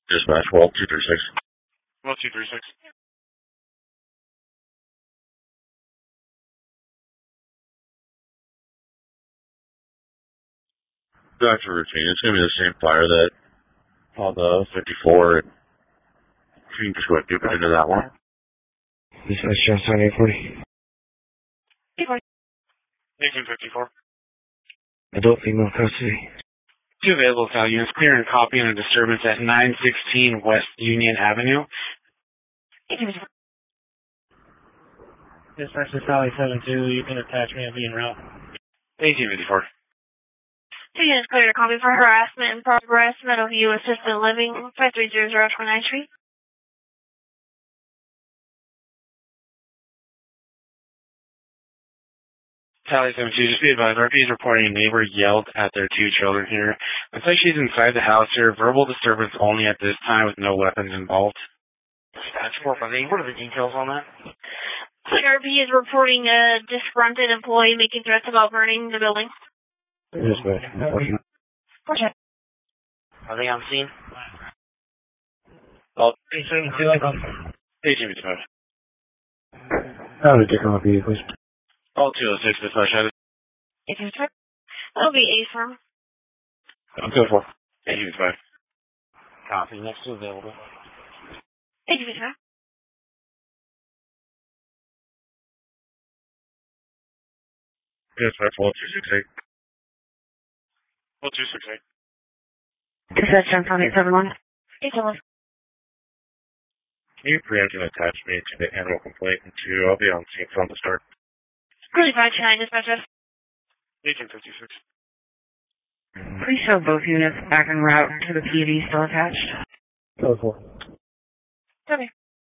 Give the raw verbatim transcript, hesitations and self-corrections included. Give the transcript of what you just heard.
Dispatch, Walt two three six. Walt two three six. Doctor routine. It's going to be the same fire that on the fifty-four. You can just go ahead and dip it into that one. Dispatch, Johnstown eight forty. eighteen fifty-four. Adult female custody. Two available Sally units, clear and copy on a disturbance at nine sixteen West Union Avenue. Dispatch to Sally seven two, you can attach me and be en route. eighteen fifty-four. Two units clear to copy for harassment in progress, Meadowview Assisted Living, five three zero zero twenty-ninth Street. Tally seven two, just be advised, R P is reporting a neighbor yelled at their two children here. Looks like she's inside the house here. Verbal disturbance only at this time with no weapons involved. Dispatch four five eight, what are the details on that? R P is reporting a disgruntled employee making threats about burning the building. Dispatch. Are they on scene? Oh, eighteen fifty-five. eighteen fifty-five. How would it take on P D, please? All two oh six, dispatch. eighteen fifty-five. That'll be A firm. I'm good for. eighteen fifty-five. Copy, next two available. eighteen fifty-five. Dispatch, Walt two six eight. Walt two six eight. Dispatch, Johnstown eight seven one. eight seven one. Can you preempt and attach me to the animal complaint and two? I'll be on scene from the start. Really five two nine, dispatch. eighteen fifty-six. Please show both units back en route to the P D still attached. Code four. Okay.